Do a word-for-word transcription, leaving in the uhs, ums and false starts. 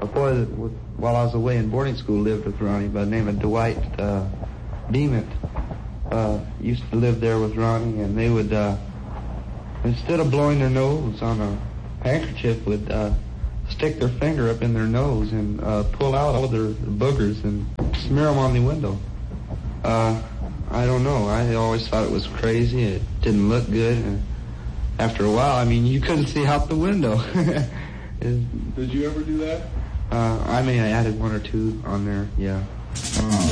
a boy that, was, while I was away in boarding school, lived with Ronnie by the name of Dwight uh, Beeman. Uh, used to live there with Ronnie, and they would, uh, instead of blowing their nose on a handkerchief, would uh, stick their finger up in their nose and uh, pull out all their boogers and smear them on the window. Uh, I don't know. I always thought it was crazy. It didn't look good. And after a while, I mean, you couldn't see out the window. Did you ever do that? Uh, I may have added one or two on there, yeah.